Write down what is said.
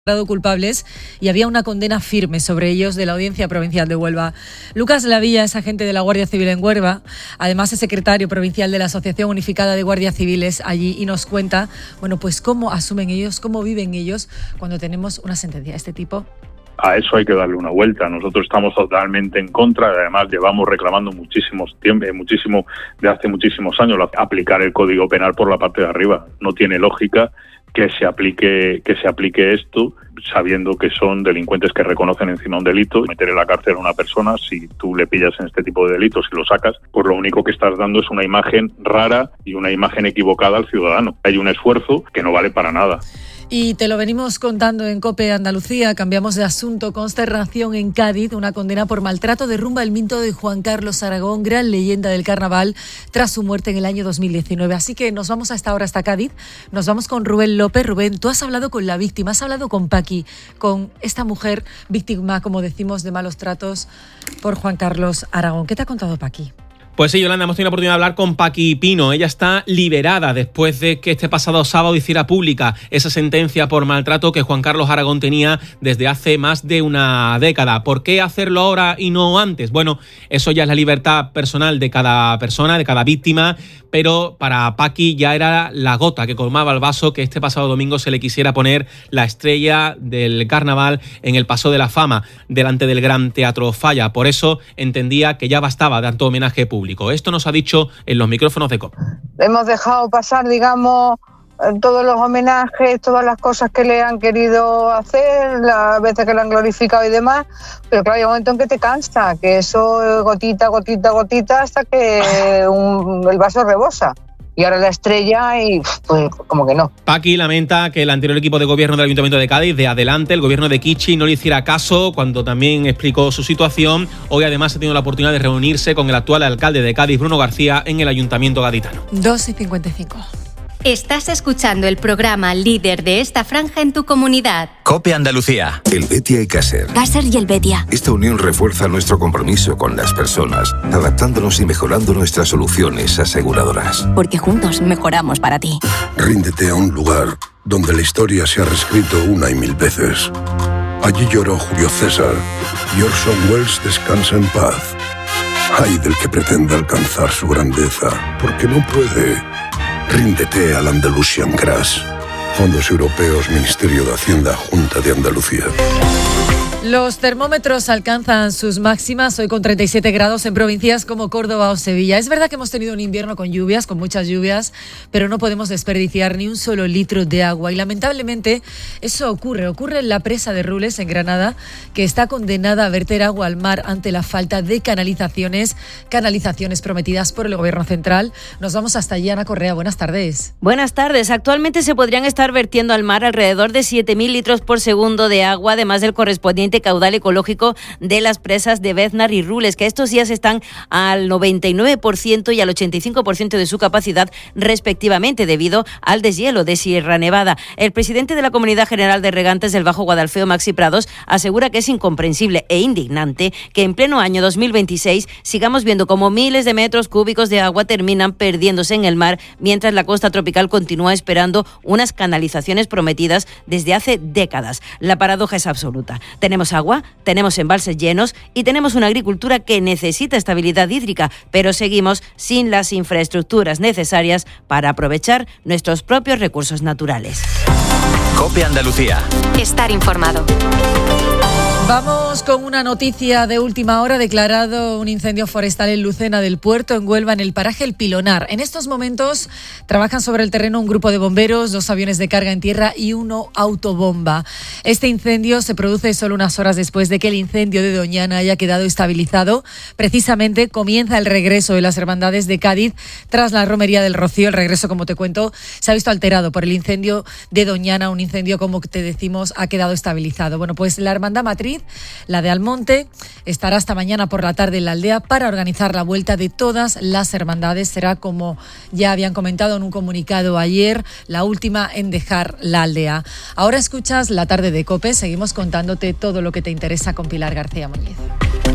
culpables y había una condena firme sobre ellos de la Audiencia Provincial de Huelva. Lucas Lavilla es agente de la Guardia Civil en Huelva, además es secretario provincial de la Asociación Unificada de Guardias Civiles allí y nos cuenta, pues cómo asumen ellos, cómo viven ellos cuando tenemos una sentencia de este tipo. A eso hay que darle una vuelta. Nosotros estamos totalmente en contra, además llevamos reclamando muchísimo de hace muchísimos años aplicar el Código Penal por la parte de arriba. No tiene lógica que se aplique esto sabiendo que son delincuentes que reconocen encima un delito. Meter en la cárcel a una persona, si tú le pillas en este tipo de delitos y lo sacas, pues lo único que estás dando es una imagen rara y una imagen equivocada al ciudadano. Hay un esfuerzo que no vale para nada. Y te lo venimos contando en COPE Andalucía. Cambiamos de asunto. Consternación en Cádiz, una condena por maltrato derrumba el mito de Juan Carlos Aragón, gran leyenda del carnaval, tras su muerte en el año 2019. Así que nos vamos a esta hora hasta Cádiz. Nos vamos con Rubén López. Rubén, tú has hablado con la víctima, has hablado con Paqui, con esta mujer víctima, como decimos, de malos tratos por Juan Carlos Aragón. ¿Qué te ha contado Paqui? Pues sí, Yolanda, hemos tenido la oportunidad de hablar con Paqui Pino. Ella está liberada después de que este pasado sábado hiciera pública esa sentencia por maltrato que Juan Carlos Aragón tenía desde hace más de una década. ¿Por qué hacerlo ahora y no antes? Bueno, eso ya es la libertad personal de cada persona, de cada víctima, pero para Paqui ya era la gota que colmaba el vaso que este pasado domingo se le quisiera poner la estrella del carnaval en el Paseo de la Fama delante del Gran Teatro Falla. Por eso entendía que ya bastaba tanto homenaje público. Esto nos ha dicho en los micrófonos de COPE. Hemos dejado pasar, todos los homenajes, todas las cosas que le han querido hacer, las veces que lo han glorificado y demás, pero claro, hay un momento en que te cansa, que eso gotita, gotita, gotita, hasta que el vaso rebosa. Y ahora la estrella y pues como que no. Paqui lamenta que el anterior equipo de gobierno del Ayuntamiento de Cádiz, de Adelante, el gobierno de Kichi, no le hiciera caso cuando también explicó su situación. Hoy además ha tenido la oportunidad de reunirse con el actual alcalde de Cádiz, Bruno García, en el Ayuntamiento gaditano. 2:55. Estás escuchando el programa líder de esta franja en tu comunidad. COPE Andalucía. El Betia y Caser. Caser y el Betia. Esta unión refuerza nuestro compromiso con las personas, adaptándonos y mejorando nuestras soluciones aseguradoras. Porque juntos mejoramos para ti. Ríndete a un lugar donde la historia se ha reescrito una y mil veces. Allí lloró Julio César y Orson Welles descansa en paz. Ay del que pretenda alcanzar su grandeza, porque no puede. Ríndete al Andalusian Crash. Fondos Europeos, Ministerio de Hacienda, Junta de Andalucía. Los termómetros alcanzan sus máximas hoy con 37 grados en provincias como Córdoba o Sevilla. Es verdad que hemos tenido un invierno con lluvias, con muchas lluvias, pero no podemos desperdiciar ni un solo litro de agua. Y lamentablemente eso ocurre en la presa de Rules, en Granada, que está condenada a verter agua al mar ante la falta de canalizaciones prometidas por el Gobierno central. Nos vamos hasta allí, Ana Correa. Buenas tardes. Buenas tardes. Actualmente se podrían estar vertiendo al mar alrededor de 7.000 litros por segundo de agua, además del correspondiente caudal ecológico de las presas de Béznar y Rules, que estos días están al 99% y al 85% de su capacidad respectivamente, debido al deshielo de Sierra Nevada. El presidente de la Comunidad General de Regantes del Bajo Guadalfeo, Maxi Prados, asegura que es incomprensible e indignante que en pleno año 2026 sigamos viendo cómo miles de metros cúbicos de agua terminan perdiéndose en el mar, mientras la costa tropical continúa esperando unas canalizaciones prometidas desde hace décadas. La paradoja es absoluta. Tenemos agua, tenemos embalses llenos y tenemos una agricultura que necesita estabilidad hídrica, pero seguimos sin las infraestructuras necesarias para aprovechar nuestros propios recursos naturales. COPE Andalucía. Estar informado. Vamos con una noticia de última hora. Declarado un incendio forestal en Lucena del Puerto, en Huelva, en el paraje El Pilonar. En estos momentos trabajan sobre el terreno un grupo de bomberos, 2 aviones de carga en tierra y 1 autobomba. Este incendio se produce solo unas horas después de que el incendio de Doñana haya quedado estabilizado. Precisamente comienza el regreso de las hermandades de Cádiz tras la romería del Rocío. El regreso, como te cuento, se ha visto alterado por el incendio de Doñana, un incendio, como te decimos, ha quedado estabilizado. Bueno, pues la hermandad matriz, la de Almonte, estará hasta mañana por la tarde en la aldea para organizar la vuelta de todas las hermandades. Será, como ya habían comentado en un comunicado ayer, la última en dejar la aldea. Ahora escuchas La Tarde de COPE. Seguimos contándote todo lo que te interesa con Pilar García Muñiz.